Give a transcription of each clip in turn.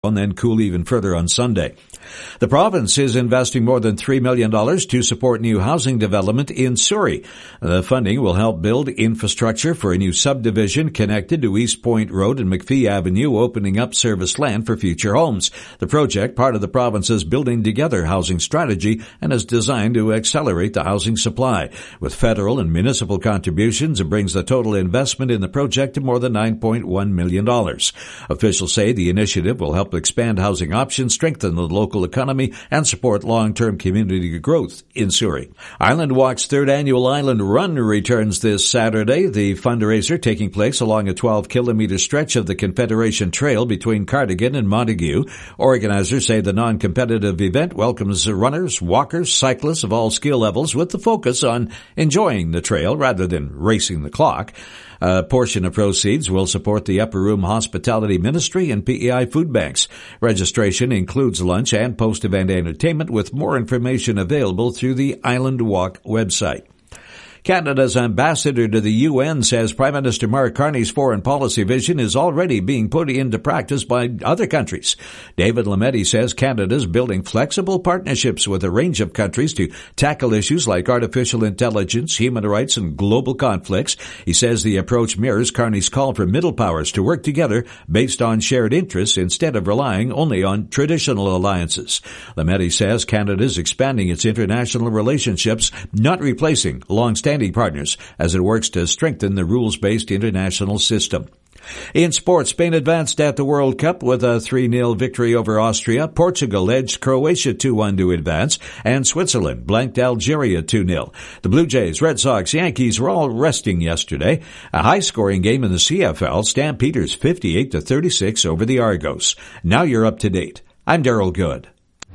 and then cool even further on Sunday. The province is investing more than $3 million to support new housing development in Surrey. The funding will help build infrastructure for a new subdivision connected to East Point Road and McPhee Avenue, opening up service land for future homes. The project, part of the province's Building Together housing strategy, and is designed to accelerate the housing supply. With federal and municipal contributions, it brings the total investment in the project to more than $9.1 million. Officials say the initiative will help expand housing options, strengthen the local economy, and support long-term community growth in Surrey. Island Walk's third annual Island Run returns this Saturday. The fundraiser taking place along a 12-kilometer stretch of the Confederation Trail between Cardigan and Montague. Organizers say the non-competitive event welcomes runners, walkers, cyclists of all skill levels with the focus on enjoying the trail rather than racing the clock. A portion of proceeds will support the Upper Room Hospitality Ministry and PEI food banks. Registration includes lunch and post-event entertainment, with more information available through the Island Walk website. Canada's ambassador to the UN says Prime Minister Mark Carney's foreign policy vision is already being put into practice by other countries. David Lametti says Canada is building flexible partnerships with a range of countries to tackle issues like artificial intelligence, human rights, and global conflicts. He says the approach mirrors Carney's call for middle powers to work together based on shared interests instead of relying only on traditional alliances. Lametti says Canada is expanding its international relationships, not replacing long-standing partners, as it works to strengthen the rules-based international system. In sports, Spain advanced at the World Cup with a 3-0 victory over Austria. Portugal edged Croatia 2-1 to advance, and Switzerland blanked Algeria 2-0. The Blue Jays, Red Sox, Yankees were all resting yesterday. A high-scoring game in the CFL, Stampeders 58-36 over the Argos. Now you're up to date. I'm Daryl Good.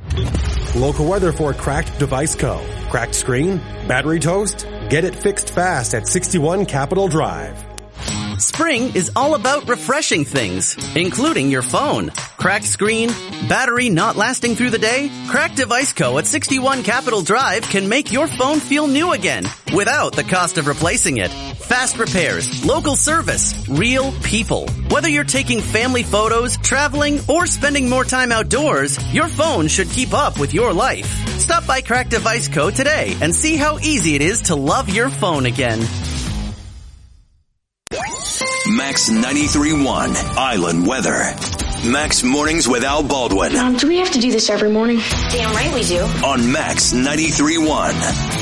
Local weather for Cracked Device Co. Cracked screen? Battery toast? Get it fixed fast at 61 Capitol Drive. Spring is all about refreshing things, including your phone. Cracked screen? Battery not lasting through the day? Cracked Device Co. at 61 Capitol Drive can make your phone feel new again without the cost of replacing it. Fast repairs, local service, real people. Whether you're taking family photos, traveling, or spending more time outdoors, your phone should keep up with your life. Stop by Cracked Device Co. today and see how easy it is to love your phone again. Max 93.1 Island Weather. Max Mornings with Al Baldwin. Do we have to do this every morning? Damn right we do. On Max 93.1.